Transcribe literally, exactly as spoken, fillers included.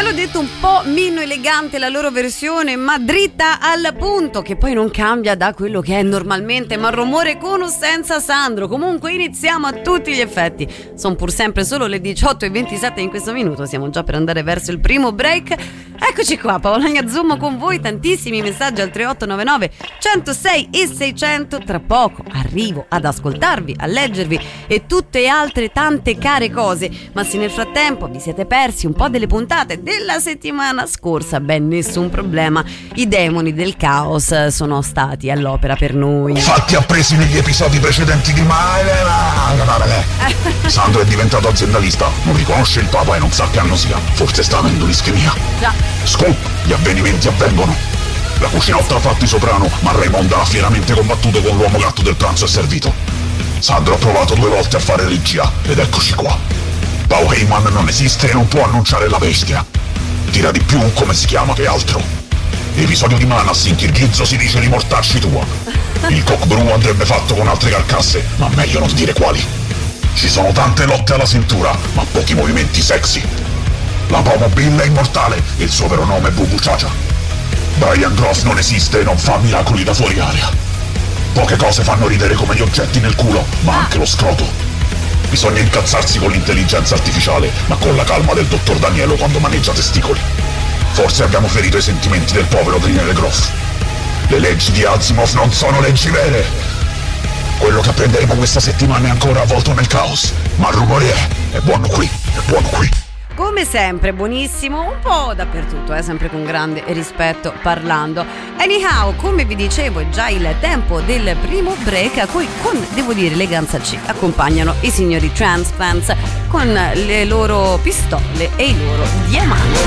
l'ho detto, un po' meno elegante la loro versione, ma dritta al punto, che poi non cambia da quello che è normalmente, ma rumore con o senza Sandro. Comunque iniziamo a tutti gli effetti. Sono pur sempre solo le diciotto e ventisette in questo minuto, siamo già per andare verso il primo break. Eccoci qua, Paolania Zoom con voi, tantissimi messaggi al tre otto nove nove, centosei e seicento. Tra poco arrivo ad ascoltarvi, a leggervi e tutte altre tante care cose. Ma se nel frattempo vi siete persi un po' delle puntate della settimana scorsa, ben nessun problema, i demoni del caos sono stati all'opera per noi. Fatti appresi negli episodi precedenti di Male. Sandro è diventato aziendalista, non riconosce il papa e non sa che anno sia, forse sta avendo l'ischemia. Già. Scoop, gli avvenimenti avvengono. La cucinotta ha fatto i soprano, ma Raimonda ha fieramente combattuto con l'uomo gatto del pranzo è servito. Sandro ha provato due volte a fare regia, ed eccoci qua. Paul Heyman non esiste e non può annunciare la bestia. Tira di più un come si chiama che altro. Episodio di Manas, in kirghizzo si dice rimortarci tua. Il cock brew andrebbe fatto con altre carcasse, ma meglio non dire quali. Ci sono tante lotte alla cintura, ma pochi movimenti sexy. La Pomo Bill è immortale e il suo vero nome è Bubu Chacha. Brian Gross non esiste e non fa miracoli da fuori area. Poche cose fanno ridere come gli oggetti nel culo, ma anche lo scroto. Bisogna incazzarsi con l'intelligenza artificiale, ma con la calma del dottor Danielo quando maneggia testicoli. Forse abbiamo ferito i sentimenti del povero Daniele Groff. Le leggi di Asimov non sono leggi vere. Quello che apprenderemo questa settimana è ancora avvolto nel caos, ma il rumore è, è buono qui, è buono qui. Come sempre, buonissimo, un po' dappertutto, eh, sempre con grande rispetto parlando. Anyhow, come vi dicevo, è già il tempo del primo break a cui, con, devo dire, eleganza ci accompagnano i signori Transplants con le loro pistole e i loro diamanti.